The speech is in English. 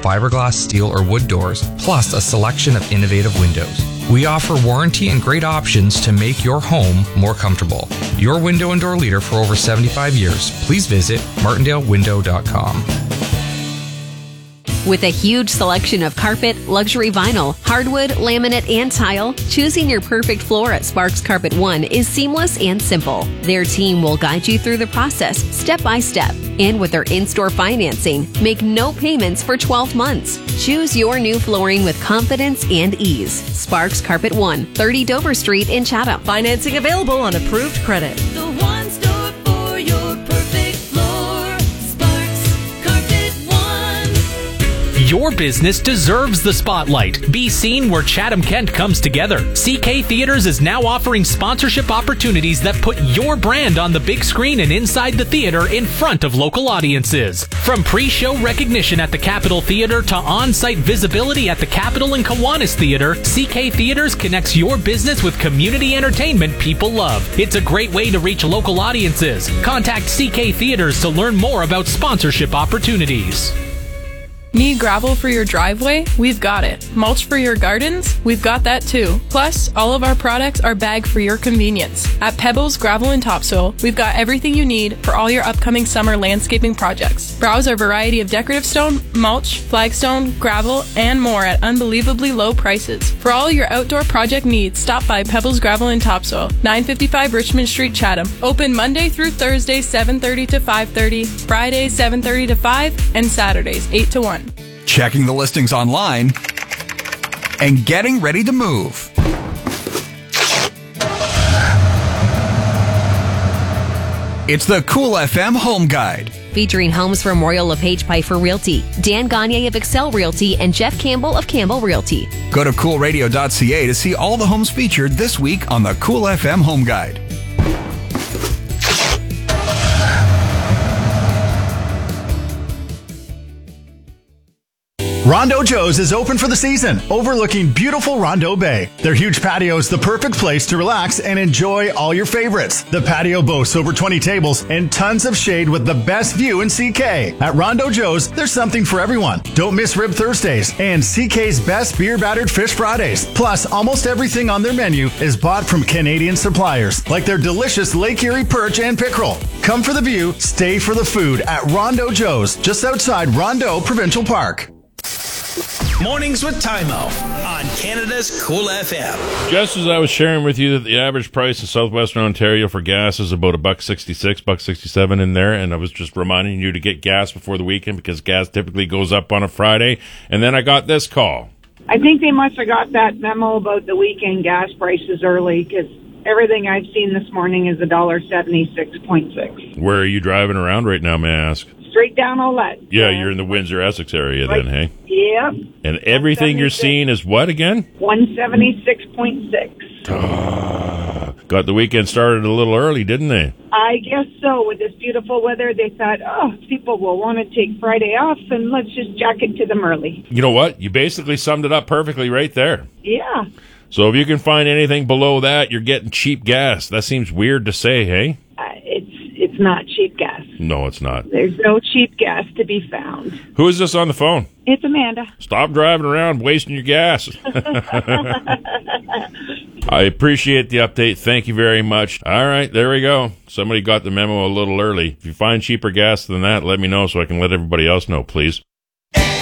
fiberglass, steel, or wood doors, plus a selection of innovative windows. We offer warranty and great options to make your home more comfortable. Your window and door leader for over 75 years. Please visit martindalewindow.com. With a huge selection of carpet, luxury vinyl, hardwood, laminate, and tile, choosing your perfect floor at Sparks Carpet One is seamless and simple. Their team will guide you through the process step by step. And with their in-store financing, make no payments for 12 months. Choose your new flooring with confidence and ease. Sparks Carpet One, 30 Dover Street in Chatham. Financing available on approved credit. The one store for your perfect floor. Sparks Carpet One. Your business deserves the spotlight. Be seen where Chatham-Kent comes together. CK Theaters is now offering sponsorship opportunities that put your brand on the big screen and inside the theater in front of local audiences. From pre-show recognition at the Capitol Theater to on-site visibility at the Capitol and Kiwanis Theater, CK Theaters connects your business with community entertainment people love. It's a great way to reach local audiences. Contact CK Theaters to learn more about sponsorship opportunities. Need gravel for your driveway? We've got it. Mulch for your gardens? We've got that too. Plus, all of our products are bagged for your convenience. At Pebbles Gravel and Topsoil, we've got everything you need for all your upcoming summer landscaping projects. Browse our variety of decorative stone, mulch, flagstone, gravel, and more at unbelievably low prices. For all your outdoor project needs, stop by Pebbles Gravel and Topsoil, 955 Richmond Street, Chatham. Open Monday through Thursday, 7:30 to 5:30, Fridays, 7:30 to 5, and Saturdays, 8 to 1. Checking the listings online, and getting ready to move. It's the Cool FM Home Guide. Featuring homes from Royal LePage Piper Realty, Dan Gagne of Excel Realty, and Jeff Campbell of Campbell Realty. Go to coolradio.ca to see all the homes featured this week on the Cool FM Home Guide. Rondo Joe's is open for the season, overlooking beautiful Rondo Bay. Their huge patio is the perfect place to relax and enjoy all your favorites. The patio boasts over 20 tables and tons of shade with the best view in CK. At Rondo Joe's, there's something for everyone. Don't miss Rib Thursdays and CK's best beer battered fish Fridays. Plus, almost everything on their menu is bought from Canadian suppliers, like their delicious Lake Erie perch and pickerel. Come for the view, stay for the food at Rondo Joe's, just outside Rondo Provincial Park. Mornings with Timo on Canada's Cool FM. Just as I was sharing with you that the average price in southwestern Ontario for gas is about $1.66, $1.67 in there, and I was just reminding you to get gas before the weekend because gas typically goes up on a Friday. And then I got this call. I think they must have got that memo about the weekend gas prices early because everything I've seen this morning is $1.76.6. Where are you driving around right now, may I ask? Straight down Olette. Yeah, you're in the Windsor-Essex area then, hey? Yep. And everything you're seeing is what again? 176.6. Got the weekend started a little early, didn't they? I guess so. With this beautiful weather, they thought, people will want to take Friday off, and let's just jack it to them early. You know what? You basically summed it up perfectly right there. Yeah. So if you can find anything below that, you're getting cheap gas. That seems weird to say, hey? It's not cheap gas. No, it's not. There's no cheap gas to be found. Who is this on the phone? It's Amanda. Stop driving around wasting your gas. I appreciate the update. Thank you very much. All right, there we go. Somebody got the memo a little early. If you find cheaper gas than that, let me know so I can let everybody else know, please.